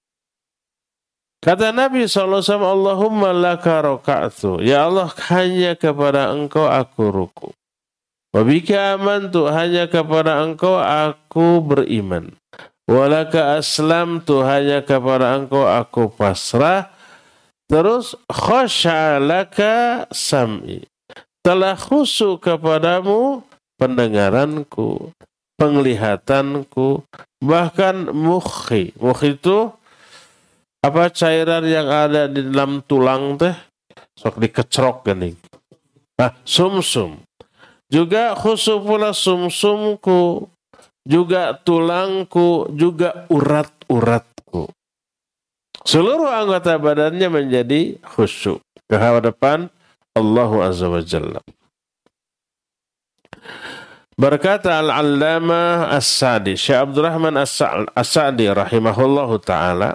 Kata Nabi SAW, Allahumma laka raka'tu, ya Allah, hanya kepada engkau aku ruku. Wa bika amantu, hanya kepada engkau aku beriman. Walaka aslamtu, hanya kepada engkau aku pasrah. Terus khasya'alaka sam'i, telah khusyuk kepadamu pendengaranku, penglihatanku, bahkan mukhi. Mukhi itu apa, cairan yang ada di dalam tulang teh sok dikecrok gini. Sumsum. Juga khusyuk pula sumsumku, juga tulangku, juga urat-uratku. Seluruh anggota badannya menjadi khusyuk ke hadapan Allah Azza wa Jalla. Berkata Al-Allamah As-Sa'di, Syekh Abdurrahman As-Sa'di rahimahullahu ta'ala,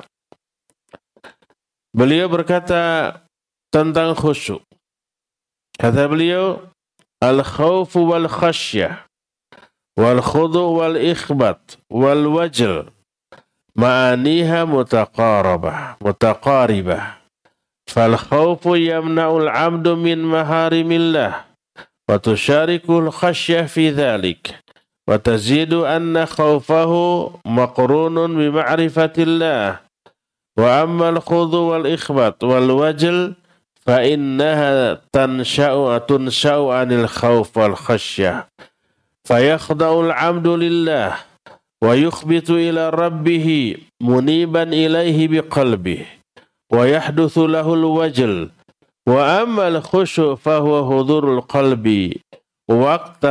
beliau berkata tentang khusyuk. Kata beliau, al-khawfu wal khasyah wal khudu' wal ikhbat wal wajl ma'aniha mutaqaribah. Fal khawfu yamna'ul 'abdu min maharimillah wa tusharikul khasyah fi dhalik wa tazidu anna khawfahu maqrunun bi ma'rifatillah. Wa amma al khudu' wal ikhbat wal wajl fa innaha tunsha'u 'anil khawf wal khasyah. Fayakhda'ul 'abdu lillah wa yukhbitu ila rabbih muniban ilaihi biqalbih wa yahduthu lahul wajl. Wa ammal khusyu' fahuwa hudurul qalbi waqta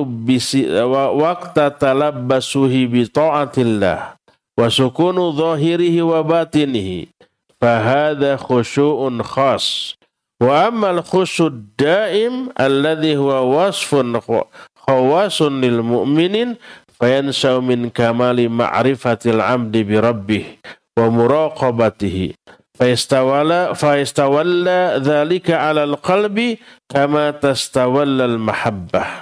talabbasuhi bi ta'atillah wa sukunu zahirihi wa batinihi fahadha khusyu'un khas. Wa ammal khusyud daim alladhi huwa wasfun khawasun lil mu'minin fayansha'u min kamali ma'rifatil 'abdi bi rabbih wa muraqabatihi fayastawalla dhalika 'ala al-qalbi kama tastawalla al-mahabbah.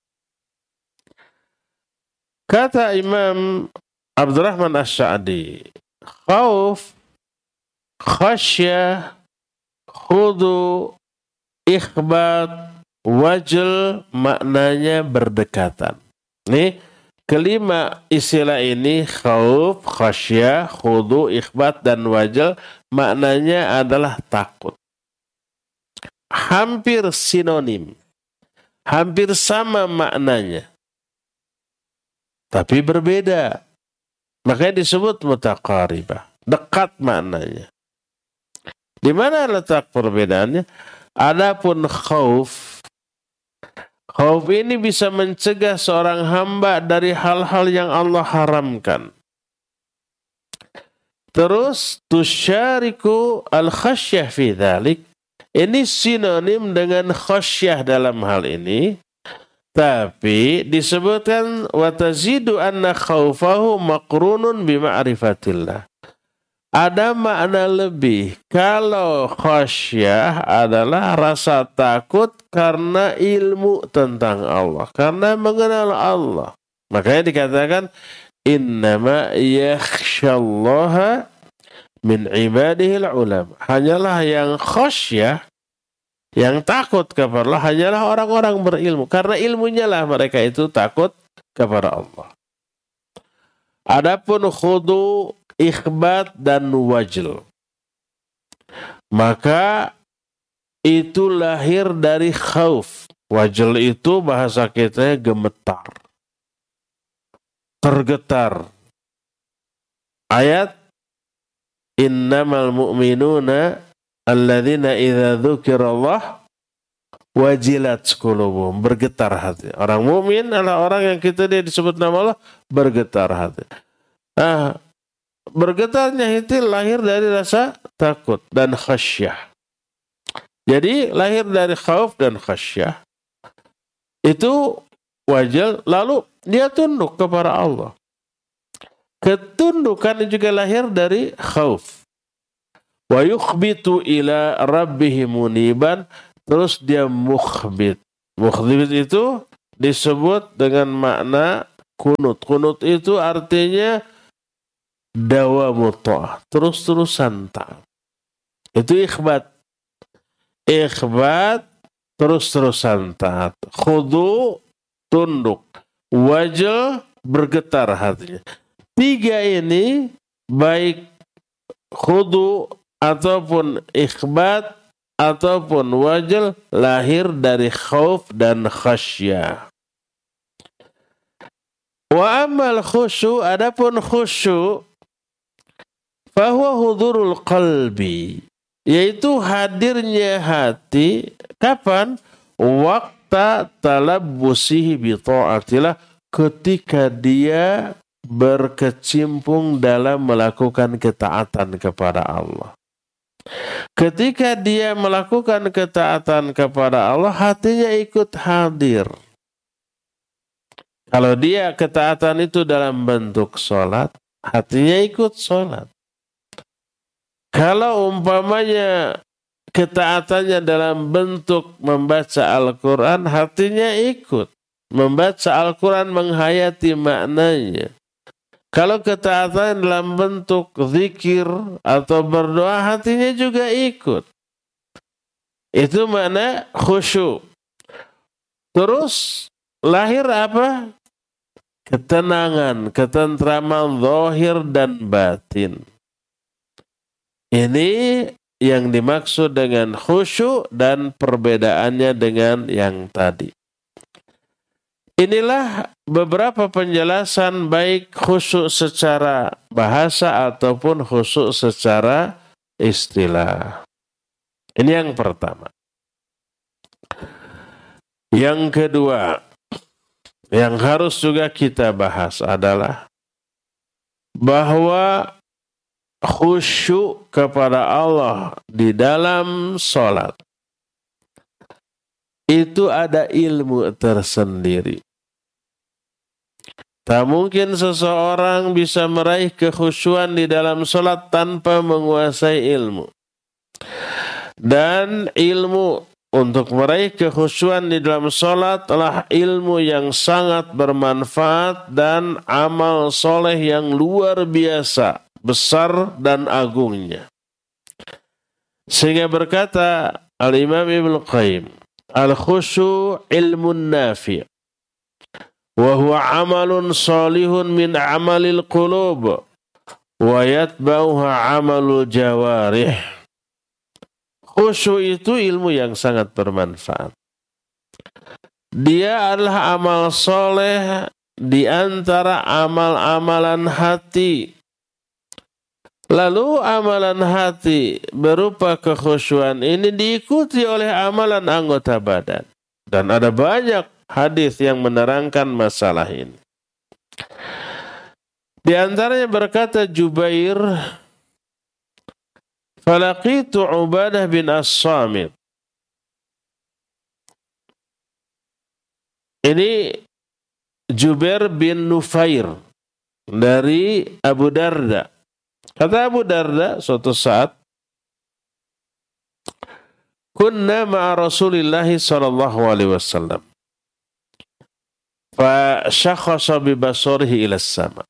Kata Imam Abdurrahman As-Sa'di, khauf, khasyah, khudu, ikhbat, wajl maknanya berdekatan. Nih, kelima istilah ini, khauf, khasyah, khudu, ikhbat, dan wajl, maknanya adalah takut. Hampir sinonim, hampir sama maknanya, tapi berbeda. Makanya disebut mutaqaribah, dekat maknanya. Di mana letak perbedaannya? Adapun khauf, khauf ini bisa mencegah seorang hamba dari hal-hal yang Allah haramkan. Terus tusyariku al-khasyah fi dhalik, ini sinonim dengan khasyah dalam hal ini, tapi disebutkan wa tazidu anna khaufahu maqrunun bi ma'rifatillah. Ada makna lebih. Kalau khasyah adalah rasa takut karena ilmu tentang Allah, karena mengenal Allah. Makanya dikatakan innama yakhsyallaha min ibadihil ulama. Hanyalah yang khasyah, yang takut kepada Allah, hanyalah orang-orang berilmu. Karena ilmunya lah mereka itu takut kepada Allah. Adapun khudu, ikhbat, dan wajl, maka itu lahir dari khauf. Wajl itu bahasa kita gemetar, tergetar. Ayat innamal mu'minuna alladzina idza dzukirallah wajilat qulubuhum, bergetar hati. Orang mukmin adalah orang yang kita dia disebut nama Allah, bergetar hati. Bergetarnya itu lahir dari rasa takut dan khasyah. Jadi lahir dari khauf dan khasyah. Itu wajal. Lalu dia tunduk kepada Allah. Ketundukan juga lahir dari khauf. Wa yukhbitu ila rabbih muniban, terus dia mukhbit. Mukhbit itu disebut dengan makna kunut. Kunut itu artinya dawamu ta'ah, terus-terusan taat. Itu ikhbat. Ikhbat, terus-terusan taat. Khudu, tunduk. Wajal, bergetar hatinya. 3 ini, baik khudu ataupun ikhbat ataupun wajal, lahir dari khauf dan khasyah. Wa amal khusyu, adapun khusyu, fahuwa hudurul qalbi, yaitu hadirnya hati. Kapan? Waqta talabbusihi bi ta'atillah, ketika dia berkecimpung dalam melakukan ketaatan kepada Allah. Ketika dia melakukan ketaatan kepada Allah, hatinya ikut hadir. Kalau dia ketaatan itu dalam bentuk sholat, hatinya ikut sholat. Kalau umpamanya ketaatannya dalam bentuk membaca Al-Quran, hatinya ikut. Membaca Al-Quran, menghayati maknanya. Kalau ketaatan dalam bentuk zikir atau berdoa, hatinya juga ikut. Itu makna khusyuk. Terus lahir apa? Ketenangan, ketentraman zahir dan batin. Ini yang dimaksud dengan khusyuk dan perbedaannya dengan yang tadi. Inilah beberapa penjelasan baik khusyuk secara bahasa ataupun khusyuk secara istilah. Ini yang pertama. Yang kedua, yang harus juga kita bahas adalah bahwa khusyuk kepada Allah di dalam sholat itu ada ilmu tersendiri. Tak mungkin seseorang bisa meraih kekhusyuan di dalam sholat tanpa menguasai ilmu. Dan ilmu untuk meraih kekhusyuan di dalam sholat adalah ilmu yang sangat bermanfaat dan amal soleh yang luar biasa, besar dan agungnya. Sehingga berkata Al-Imam Ibnu Qayyim, al-khusyu' ilmun nafi' wa huwa amalun salihun min amalil qulub wa yatba'uha amalul jawarih. Khusyuk itu ilmu yang sangat bermanfaat. Dia adalah amal soleh di antara amal-amalan hati. Lalu amalan hati berupa kekhusyuan ini diikuti oleh amalan anggota badan. Dan ada banyak hadis yang menerangkan masalah ini. Di antaranya berkata Jubair, falaqitu Ubadah bin As-Samit. Ini Jubair bin Nufair dari Abu Darda. Kata Abu Darda suatu saat, kunna ma'a Rasulillahi sallallahu alaihi wasallam fa syakhasa bi basarihi ila sama.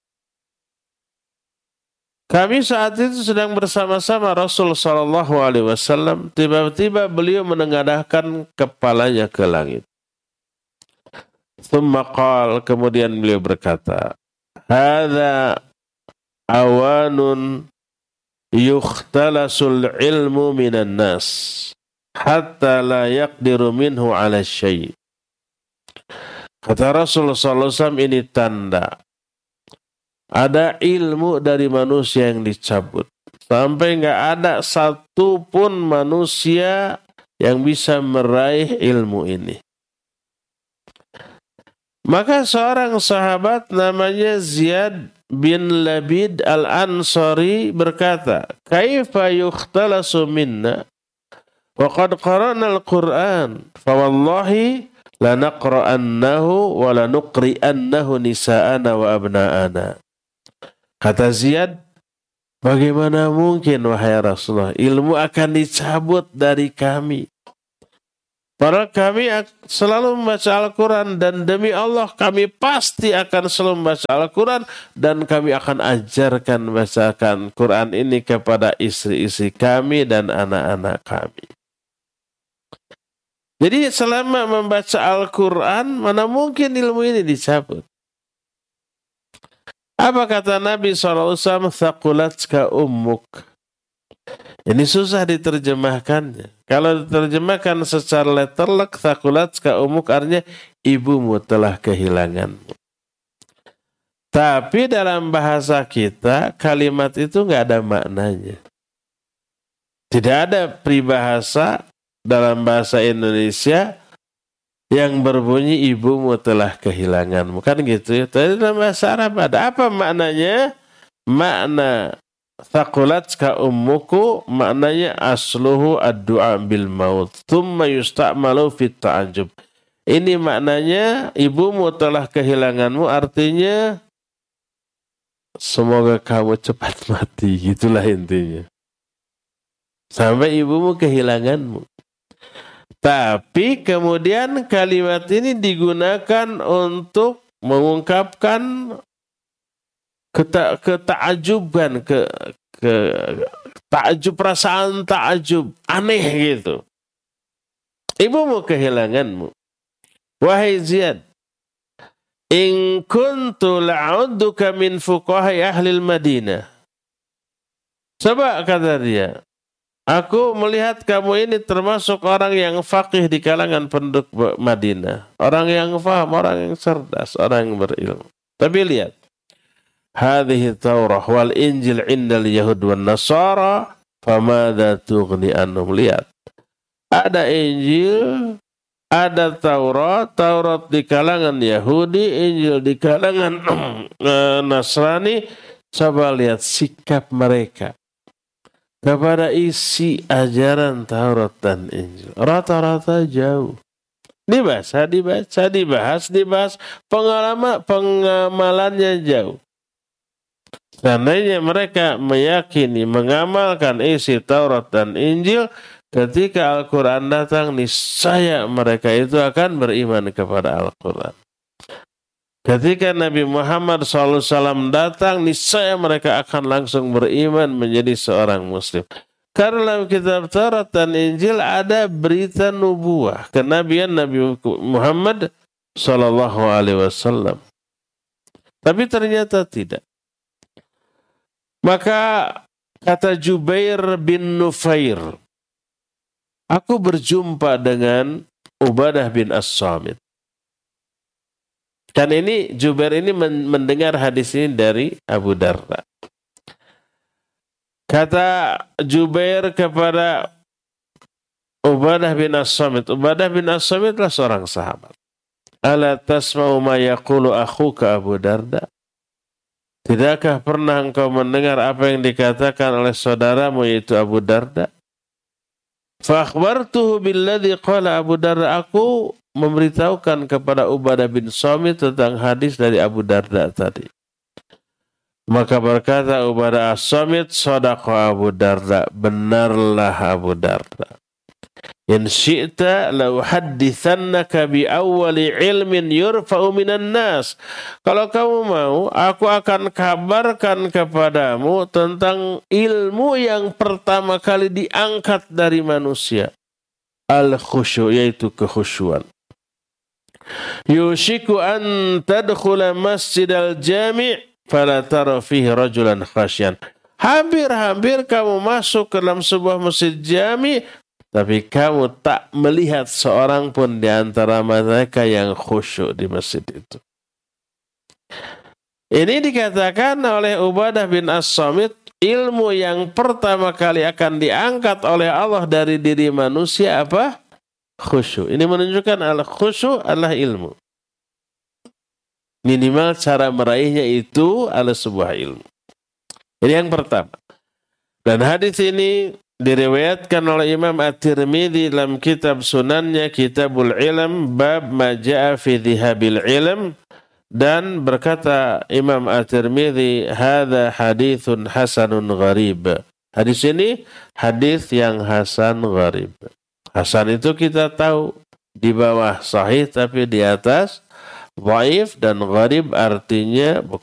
Kami saat itu sedang bersama-sama Rasul sallallahu alaihi wasallam, tiba-tiba beliau menengadahkan kepalanya ke langit. Thumma qala, kemudian beliau berkata, hadza awanun yukhtalasul ilmu minan nas hatta la yaqdiru minhu ala syai'. Kata Rasulullah SAW, ini tanda ada ilmu dari manusia yang dicabut sampai nggak ada satupun manusia yang bisa meraih ilmu ini. Maka seorang sahabat namanya Ziyad bin Labid al-Ansari berkata, kaifa yukhtalasu minna wa qad qara'na al-Qur'an fa wallahi lanaqra'annahu wa lanuqri'annahu nisa'ana wa abna'ana. Kata Ziyad, bagaimana mungkin wahai Rasulullah ilmu akan dicabut dari kami? Padahal kami selalu membaca Al-Quran dan demi Allah kami pasti akan selalu membaca Al-Quran dan kami akan ajarkan bacakan Quran ini kepada istri-istri kami dan anak-anak kami. Jadi selama membaca Al-Quran mana mungkin ilmu ini dicabut? Apa kata Nabi SAW? Thaqulatka ummuk. Ini susah diterjemahkannya. Kalau diterjemahkan secara letterlek, thaqulatka ummuk artinya ibumu telah kehilanganmu. Tapi dalam bahasa kita kalimat itu nggak ada maknanya. Tidak ada peribahasa dalam bahasa Indonesia yang berbunyi ibumu telah kehilanganmu. Kan gitu ya. Tapi dalam bahasa Arab ada. Apa maknanya? Makna thaqulatka ummuku maknanya asluhu ad-du'a bil maut thumma yusta'malu fit ta'ajjub. Ini maknanya ibumu telah kehilanganmu artinya semoga kamu cepat mati, gitulah intinya. Sampai ibumu kehilanganmu. Tapi kemudian kalimat ini digunakan untuk mengungkapkan ketaajuban, takjub, perasaan takjub, aneh gitu. Ibumu kehilanganmu. Wahai Ziyad, in kuntu la'udduka min fuqahai ahlil Madinah. Coba kata dia, aku melihat kamu ini termasuk orang yang faqih di kalangan penduduk Madinah. Orang yang faham, orang yang cerdas, orang yang berilmu. Tapi lihat, hadhihi Taurah wal Injil indal Yahud wan Nasara famadha tughni anhum. Lihat, ada Injil, ada Taurat, Taurat di kalangan Yahudi, Injil di kalangan Nasrani. Coba lihat sikap mereka kepada isi ajaran Taurat dan Injil. Rata-rata jauh. Dibahas. Pengamalannya jauh. Seandainya mereka meyakini, mengamalkan isi Taurat dan Injil, ketika Al-Quran datang, niscaya mereka itu akan beriman kepada Al-Quran. Ketika Nabi Muhammad SAW datang, niscaya mereka akan langsung beriman menjadi seorang Muslim. Karena dalam kitab Taurat dan Injil ada berita nubuah, kenabian Nabi Muhammad SAW. Tapi ternyata tidak. Maka kata Jubair bin Nufair, aku berjumpa dengan Ubadah bin As-Samit. Kan ini Jubair ini mendengar hadis ini dari Abu Darda. Kata Jubair kepada Ubadah bin As-Samit. Ubadah bin As-Samit adalah seorang sahabat. Ala tasma'u ma yaqulu akhuka Abu Darda? Tidakkah pernah engkau mendengar apa yang dikatakan oleh saudaramu yaitu Abu Darda? Fa akhbartuhu billadzi qala Abu Darda. Aku memberitahukan kepada Ubadah bin Samit tentang hadis dari Abu Darda tadi. Maka berkata Ubadah As-Samit, shadaqa Abu Darda, benarlah Abu Darda. In syi'ta la uhaddithannaka bi awwali ilmin yurfa'u minan nas. Kalau kamu mau, aku akan kabarkan kepadamu tentang ilmu yang pertama kali diangkat dari manusia. Al-khusyu', yaitu kekhusyuan. Yushiku an tadkhula masjidal jami' fala tara fihi rajulan khasyan. Hampir-hampir kamu masuk ke dalam sebuah masjid jami', tapi kamu tak melihat seorang pun di antara mereka yang khusyuk di masjid itu. Ini dikatakan oleh Ubadah bin As-Samit, ilmu yang pertama kali akan diangkat oleh Allah dari diri manusia apa? Khusyuk. Ini menunjukkan al-khusyuk adalah ilmu. Minimal cara meraihnya itu adalah sebuah ilmu. Ini yang pertama. Dan hadis ini diriwayatkan oleh Imam At-Tirmidzi dalam kitab sunannya Kitabul Ilm bab ma jaa fi dhihabil ilm, dan berkata Imam At-Tirmidzi hadza haditsun hasanun gharib. Hadis ini hadis yang hasan gharib. Hasan itu kita tahu di bawah sahih tapi di atas dhaif, dan gharib artinya